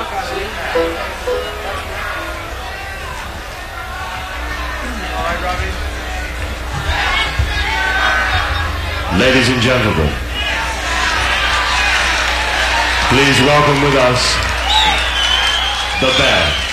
Ladies and gentlemen, please welcome with us the band.